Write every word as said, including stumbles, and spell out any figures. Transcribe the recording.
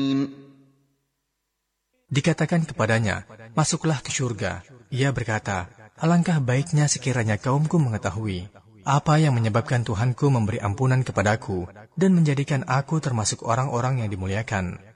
Dikatakan kepadanya, masuklah ke surga. Ia berkata, alangkah baiknya sekiranya kaumku mengetahui apa yang menyebabkan Tuhanku memberi ampunan kepadaku dan menjadikan aku termasuk orang-orang yang dimuliakan.